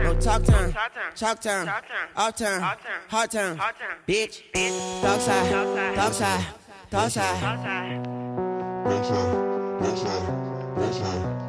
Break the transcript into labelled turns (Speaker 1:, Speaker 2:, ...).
Speaker 1: Go talk turn, chalk turn, all turn, hard turn, bitch. Dog side, dog side, dog side.
Speaker 2: Dog side, dog side, dog side.